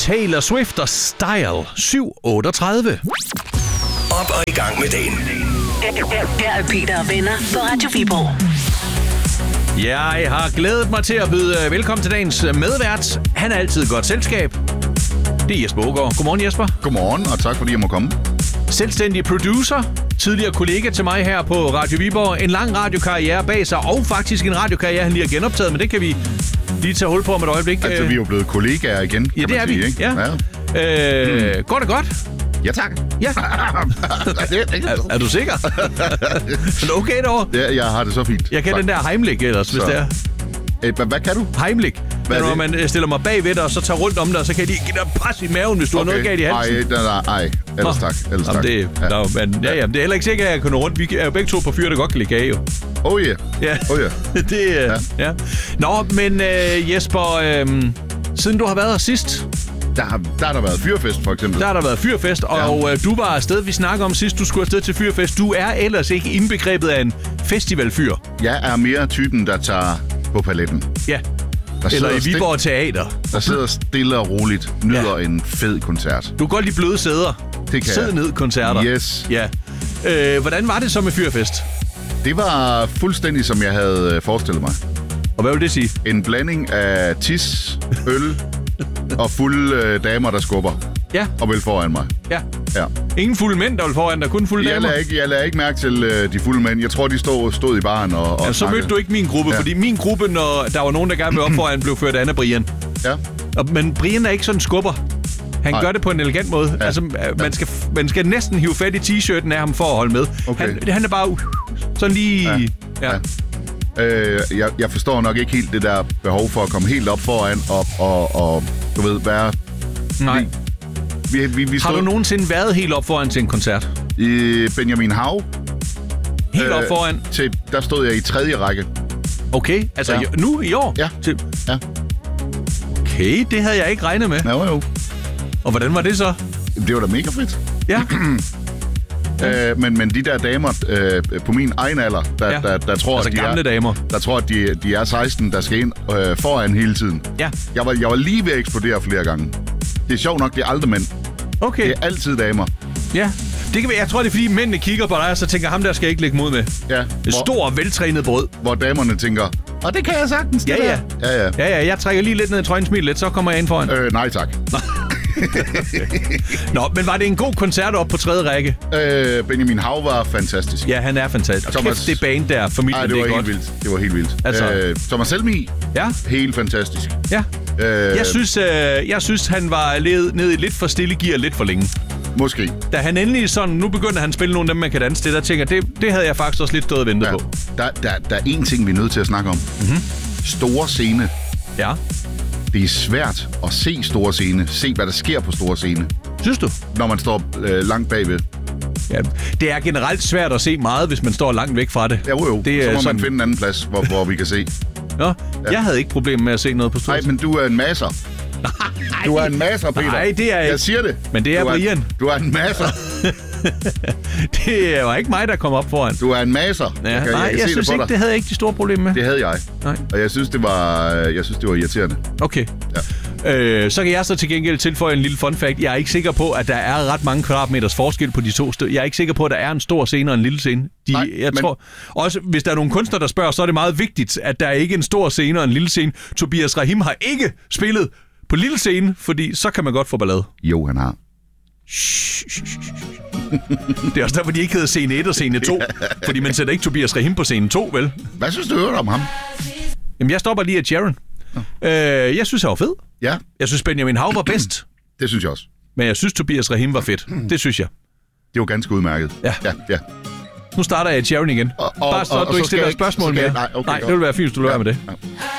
Taylor Swift og Style 7:38. Op og i gang med dagen. Her er Peter og venner på Radio Viborg. Jeg har glædet mig til at byde velkommen til dagens medvært. Han er altid godt selskab. Det er Jesper Aagaard. Godmorgen, Jesper. Godmorgen, og tak fordi jeg må komme. Selvstændig producer, tidligere kollega til mig her på Radio Viborg. En lang radiokarriere bag sig, og faktisk en radiokarriere, han lige har genoptaget, men det kan vi lige tage hul på om et øjeblik. Altså, vi er jo blevet kollegaer igen, ja, kan det man er sige, vi. Ikke? Ja. Går det godt? Ja, tak. Ja. Er du sikker? Er du okay derovre? Ja, jeg har det så fint. Jeg kan tak. Den der Heimlich ellers, hvis det er. Hvad kan du? Heimlich. Hvad når man stiller mig bagved dig, og så tager rundt om dig, så kan de give dig pres i maven, hvis du har noget galt i halsen. Nej. Ellers tak. Jamen, det er heller ikke sikkert, at jeg kan nå rundt. Vi er jo begge to på fyr, der godt kan ligge af, jo. Oh yeah. Ja. Oh yeah. Ja. Nå, men Jesper, siden du har været her sidst... Der har været fyrfest, for eksempel. Der har der været fyrfest, og du var afsted, vi snakkede om sidst, du skulle afsted til fyrfest. Du er ellers ikke indbegrebet af en festivalfyr. Jeg er mere typen, der tager på paletten. Ja, eller i Viborg Teater. Der sidder stille og roligt, nyder en fed koncert. Du kan godt lide bløde sæder. Det kan Sid ned koncerter. Yes. Ja. Hvordan var det så med fyrfest? Det var fuldstændig, som jeg havde forestillet mig. Og hvad vil det sige? En blanding af tis, øl og fulde damer, der skubber. Ja. Og vil foran mig. Ja. Ja. Ingen fulde mænd, der vil foran dig, kun fulde damer? Jeg lader ikke mærke til de fulde mænd. Jeg tror, de stod i baren og så mødte du ikke min gruppe, fordi min gruppe, når der var nogen, der gerne ville op foran, blev ført af Brian. Ja. Men Brian er ikke sådan en skubber. Han gør det på en elegant måde. Ja. Altså, man skal næsten hive fat i t-shirten af ham for at holde med. Okay. Han er bare sådan lige... Ja. Jeg forstår nok ikke helt det der behov for at komme helt op foran og du ved, være... Nej. Vi Har du nogensinde været helt op foran til en koncert? I Benjamin Hav. Helt op foran? Der stod jeg i 3. række. Okay, altså nu i år? Ja. Ja. Okay, det havde jeg ikke regnet med. Jo. Og hvordan var det så? Det var da mega fedt. Ja. Men de der damer på min egen alder, der tror, altså at de gamle damer. Der tror, at de er 16, der skal ind foran hele tiden. Ja. Jeg var lige ved at eksplodere flere gange. Det er sjovt nok, det er aldrig mænd. Okay. Det er altid damer. Ja. Det kan være, jeg tror, det er fordi mændene kigger på dig, og så tænker, ham der skal jeg ikke lægge mod med. Ja. Et stort, veltrænet brød. Hvor damerne tænker, og det kan jeg sagtens. Ja. Jeg trækker lige lidt ned i trøjen, smil lidt, så kommer jeg ind foran. Nej tak. Nå, men var det en god koncert op på 3. række? Benjamin Hav var fantastisk. Ja, han er fantastisk. Kæft, det band der, familien, det var det er helt godt. vildt. Det var helt vildt. Altså... Thomas Helmig, ja. Helt fantastisk. Ja. Jeg synes, han var nede i lidt for stille gear lidt for længe. Måske. Da han endelig sådan, nu begynder han at spille nogle af dem, man kan danse til, der tænker det havde jeg faktisk også lidt stået og ventet på. Der er én ting, vi er nødt til at snakke om. Mm-hmm. Store scene. Ja. Det er svært at se store scene. Se, hvad der sker på store scene. Synes du? Når man står langt bagved. Ja, det er generelt svært at se meget, hvis man står langt væk fra det. Jo. Det så må sådan... man finde en anden plads, hvor vi kan se. Nå, jeg havde ikke problemer med at se noget på store. Nej, men du er en masser. Du er en masser, Peter. Nej, det er ikke. Jeg siger det. Men det er Brian. Du er en masser. Det var ikke mig, der kom op foran. Du er en masser. Ja, jeg synes ikke, det havde jeg ikke de store problemer med. Det havde jeg. Nej. Og jeg synes, det var irriterende. Okay. Ja. Så kan jeg så til gengæld tilføje en lille fun fact. Jeg er ikke sikker på, at der er ret mange kvadratmeters forskel på de to steder. Jeg er ikke sikker på, at der er en stor scene og en lille scene. Jeg tror også, hvis der er nogle kunstnere, der spørger, så er det meget vigtigt, at der ikke er en stor scene og en lille scene. Tobias Rahim har ikke spillet på lille scene, fordi så kan man godt få ballade. Jo, han har. Det er også derfor, de ikke hedder scene 1 og scene 2. Fordi man sætter ikke Tobias Rahim på scene 2, vel? Hvad synes du om ham? Jamen, jeg stopper lige af Sharon. Jeg synes, han var fed. Ja. Jeg synes, Benjamin Hav var bedst. Det synes jeg også. Men jeg synes, Tobias Rahim var fedt. Det synes jeg. Det var ganske udmærket. Ja. Nu starter jeg Sharon igen. Bare så, du ikke stiller spørgsmål mere. Nej, det vil være fint, hvis du løber med det. Ja.